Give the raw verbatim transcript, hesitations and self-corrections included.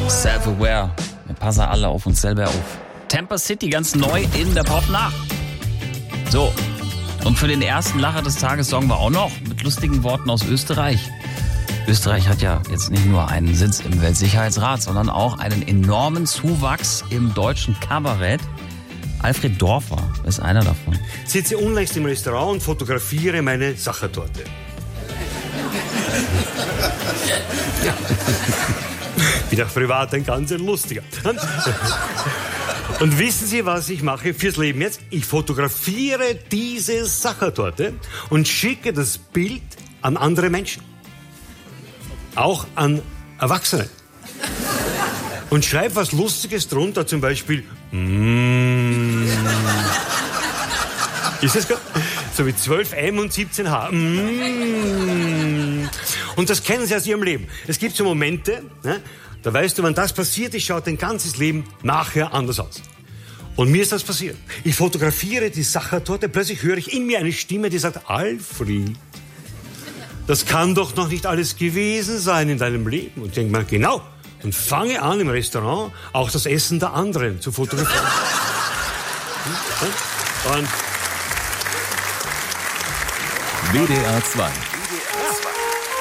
Self-aware. Wir passen alle auf uns selber auf. Tampa City ganz neu in der Pop-Nacht. So. Und für den ersten Lacher des Tages sorgen wir auch noch mit lustigen Worten aus Österreich. Österreich hat ja jetzt nicht nur einen Sitz im Weltsicherheitsrat, sondern auch einen enormen Zuwachs im deutschen Kabarett. Alfred Dorfer ist einer davon. Ich sitze unlängst im Restaurant und fotografiere meine Sachertorte. Ja. Wieder privat ein ganz lustiger. Und wissen Sie, was ich mache fürs Leben jetzt? Ich fotografiere diese Sachertorte und schicke das Bild an andere Menschen. Auch an Erwachsene. Und schreibe was Lustiges drunter, zum Beispiel mm. Ist das gut? So wie zwölf M und siebzehn H. Mm. Und das kennen Sie aus Ihrem Leben. Es gibt so Momente, ne, da weißt du, wenn das passiert ist, schaut dein ganzes Leben nachher anders aus. Und mir ist das passiert. Ich fotografiere die Sachertorte, plötzlich höre ich in mir eine Stimme, die sagt, Alfred, das kann doch noch nicht alles gewesen sein in deinem Leben. Und ich denke mir, genau. Und fange an, im Restaurant auch das Essen der anderen zu fotografieren. Und W D R zwei.